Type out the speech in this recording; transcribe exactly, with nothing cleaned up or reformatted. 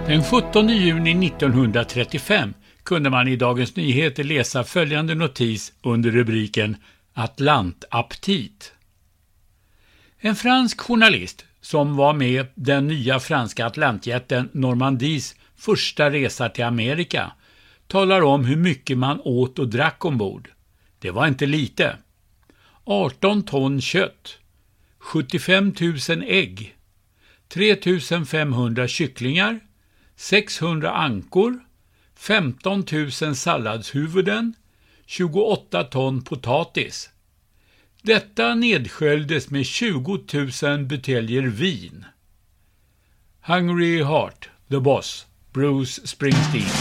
Den sjuttonde juni nittonhundratrettiofem kunde man i Dagens Nyheter läsa följande notis under rubriken Atlantaptit. En fransk journalist som var med den nya franska atlantjätten Normandies första resa till Amerika talar om hur mycket man åt och drack ombord. Det var inte lite. arton ton kött, sjuttiofem tusen ägg, tre tusen femhundra kycklingar, sexhundra ankor, femton tusen salladshuvuden, tjugoåtta ton potatis. Detta nedsköljdes med tjugo tusen buteljer vin. Hungry Heart, The Boss, Bruce Springsteen.